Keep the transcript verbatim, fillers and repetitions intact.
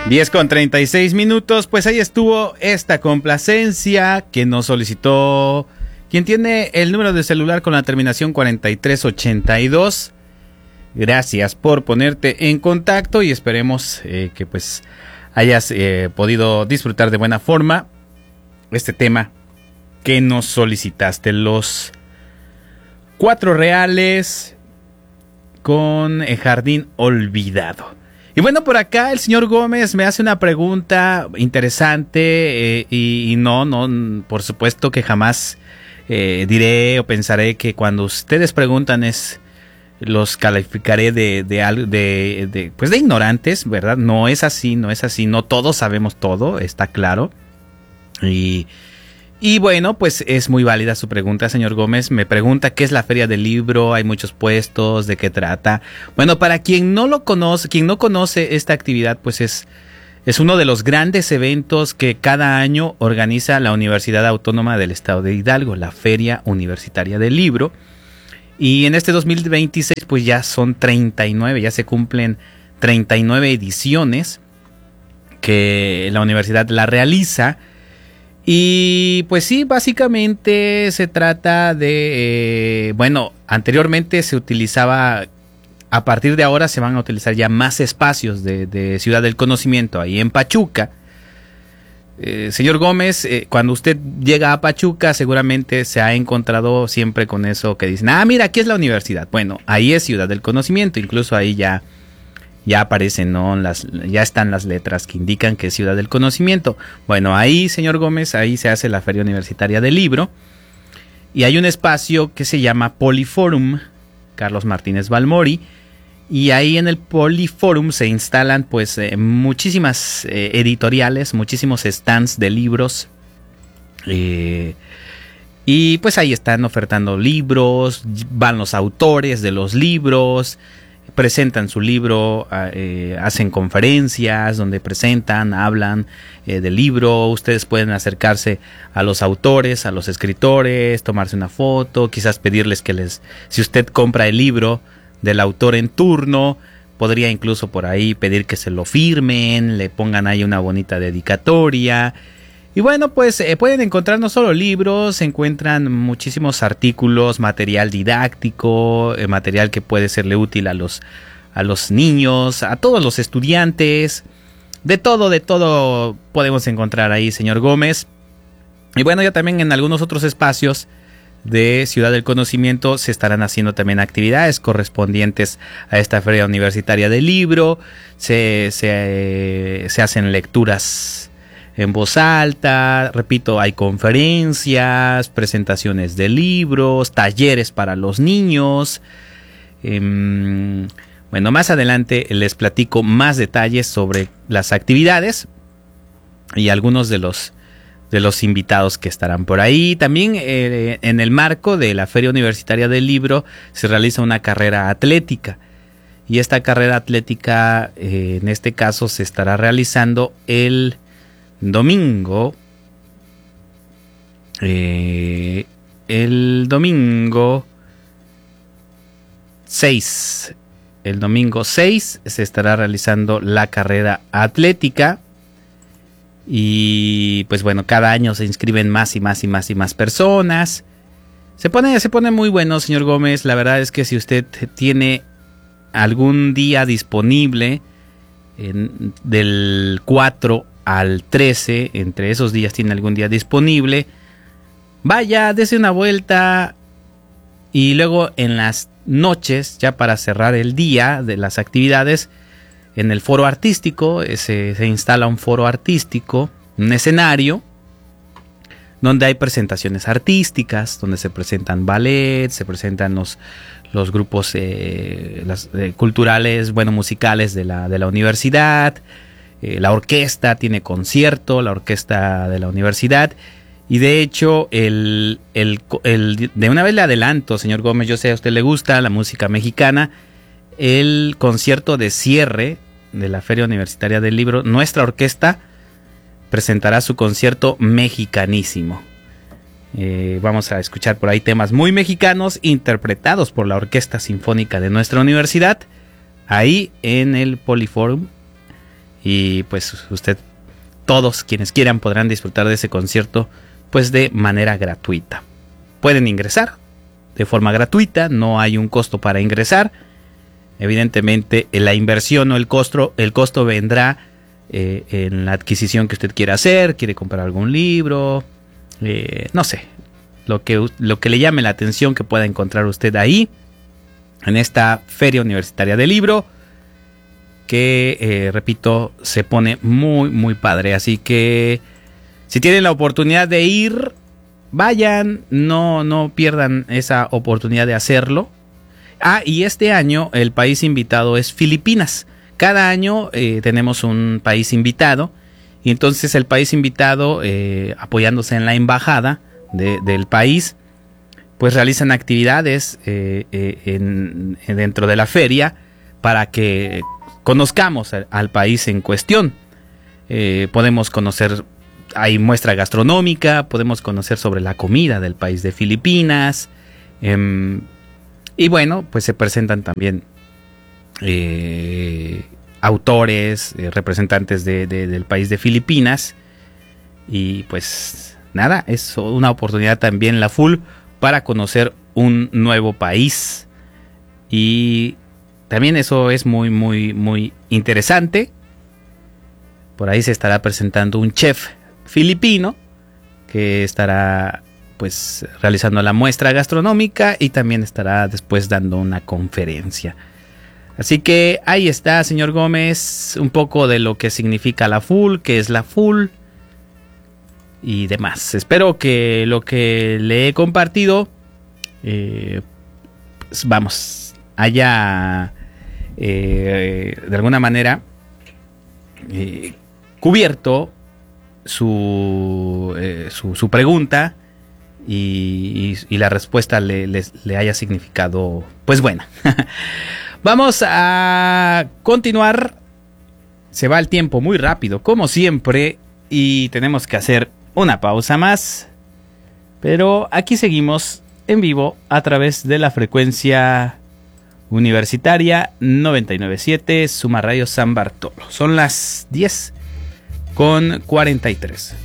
diez con treinta y seis minutos, pues ahí estuvo esta complacencia que nos solicitó quien tiene el número de celular con la terminación cuarenta y tres ochenta y dos. Gracias por ponerte en contacto y esperemos eh, que pues hayas eh, podido disfrutar de buena forma este tema que nos solicitaste. Los cuatro reales con el jardín olvidado. Y bueno, por acá el señor Gómez me hace una pregunta interesante eh, y, y no, no, por supuesto que jamás eh, diré o pensaré que cuando ustedes preguntan es los calificaré de de, de, de pues de ignorantes, ¿verdad? No es así, no es así, no todos sabemos todo, está claro. Y Y bueno, pues es muy válida su pregunta, señor Gómez. Me pregunta qué es la Feria del Libro, hay muchos puestos, de qué trata. Bueno, para quien no lo conoce, quien no conoce esta actividad, pues es, es uno de los grandes eventos que cada año organiza la Universidad Autónoma del Estado de Hidalgo, la Feria Universitaria del Libro. Y en este dos mil veintiséis, pues ya son treinta y nueve, ya se cumplen treinta y nueve ediciones que la universidad la realiza. Y pues sí, básicamente se trata de, eh, bueno, anteriormente se utilizaba, a partir de ahora se van a utilizar ya más espacios de, de Ciudad del Conocimiento, ahí en Pachuca. Eh, señor Gómez, eh, cuando usted llega a Pachuca seguramente se ha encontrado siempre con eso que dicen, ah, mira, aquí es la universidad. Bueno, ahí es Ciudad del Conocimiento, incluso ahí ya... Ya aparecen, ¿no? Las, ya están las letras que indican que es Ciudad del Conocimiento. Bueno, ahí, señor Gómez, ahí se hace la Feria Universitaria del Libro. Y hay un espacio que se llama Poliforum, Carlos Martínez Balmori. Y ahí en el Poliforum se instalan, pues, eh, muchísimas eh, editoriales, muchísimos stands de libros. Eh, y pues ahí están ofertando libros, van los autores de los libros, presentan su libro, eh, hacen conferencias donde presentan, hablan eh, del libro. Ustedes pueden acercarse a los autores, a los escritores, tomarse una foto, quizás pedirles que les, si usted compra el libro del autor en turno, podría incluso por ahí pedir que se lo firmen, le pongan ahí una bonita dedicatoria. Y bueno, pues eh, pueden encontrar no solo libros, se encuentran muchísimos artículos, material didáctico, eh, material que puede serle útil a los, a los niños, a todos los estudiantes. De todo, de todo podemos encontrar ahí, señor Gómez. Y bueno, ya también en algunos otros espacios de Ciudad del Conocimiento se estarán haciendo también actividades correspondientes a esta Feria Universitaria del Libro. Se, se, eh, se hacen lecturas en voz alta, repito, hay conferencias, presentaciones de libros, talleres para los niños. Eh, bueno, más adelante les platico más detalles sobre las actividades y algunos de los, de los invitados que estarán por ahí. También eh, en el marco de la Feria Universitaria del Libro se realiza una carrera atlética. Y esta carrera atlética, eh, en este caso, se estará realizando el domingo, eh, el domingo seis, el domingo seis se estará realizando la carrera atlética. Y pues bueno, cada año se inscriben más y más y más y más personas. Se pone, se pone muy bueno, señor Gómez. La verdad es que si usted tiene algún día disponible en, del cuatro al trece, entre esos días tiene algún día disponible, vaya, dése una vuelta. Y luego en las noches, ya para cerrar el día de las actividades, en el foro artístico se, se instala un foro artístico, un escenario donde hay presentaciones artísticas, donde se presentan ballet, se presentan los, los grupos eh, las, eh, culturales, bueno, musicales de la, de la universidad. Eh, la orquesta tiene concierto, la orquesta de la universidad. Y de hecho, el, el, el, de una vez le adelanto, señor Gómez, yo sé a usted le gusta la música mexicana. El concierto de cierre de la Feria Universitaria del Libro, nuestra orquesta presentará su concierto mexicanísimo. Eh, vamos a escuchar por ahí temas muy mexicanos interpretados por la Orquesta Sinfónica de nuestra universidad, ahí en el Poliforum. y pues usted, todos quienes quieran podrán disfrutar de ese concierto pues de manera gratuita. Pueden ingresar de forma gratuita, no hay un costo para ingresar. Evidentemente la inversión o el costo, el costo vendrá eh, en la adquisición que usted quiera hacer, quiere comprar algún libro, eh, no sé, lo que, lo que le llame la atención que pueda encontrar usted ahí, en esta Feria Universitaria del Libro, que, eh, repito, se pone muy, muy padre. Así que si tienen la oportunidad de ir, vayan, no, no pierdan esa oportunidad de hacerlo. Ah, y este año el país invitado es Filipinas. Cada año eh, tenemos un país invitado, y entonces el país invitado, eh, apoyándose en la embajada de, del país, pues realizan actividades eh, eh, en, en dentro de la feria para que conozcamos al, al país en cuestión. Eh, podemos conocer, hay muestra gastronómica, podemos conocer sobre la comida del país de Filipinas. Eh, y bueno, pues se presentan también eh, autores, eh, representantes de, de, del país de Filipinas. Y pues nada, es una oportunidad también la full para conocer un nuevo país. Y también eso es muy, muy, muy interesante. Por ahí se estará presentando un chef filipino que estará pues realizando la muestra gastronómica y también estará después dando una conferencia. Así que ahí está, señor Gómez, un poco de lo que significa la full, qué es la full y demás. Espero que lo que le he compartido, eh, pues vamos, haya eh, de alguna manera eh, cubierto su, eh, su, su pregunta y, y, y la respuesta le, le, le haya significado pues buena. Vamos a continuar. Se va el tiempo muy rápido, como siempre, y tenemos que hacer una pausa más. Pero aquí seguimos en vivo a través de la frecuencia universitaria noventa y nueve punto siete, Suma Radio San Bartolo. Son las diez con cuarenta y tres.